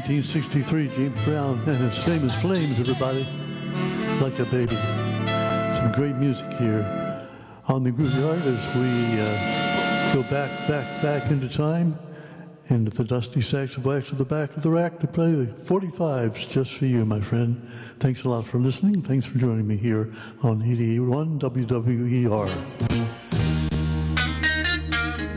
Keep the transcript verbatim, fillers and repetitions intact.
nineteen sixty-three, James Brown and his famous Flames, everybody. Like a Baby. Some great music here on the Groovy Art as we uh, go back, back, back into time, into the dusty sacks of wax at the back of the rack to play the forty-fives just for you, my friend. Thanks a lot for listening. Thanks for joining me here on eighty-eight point one W W E R.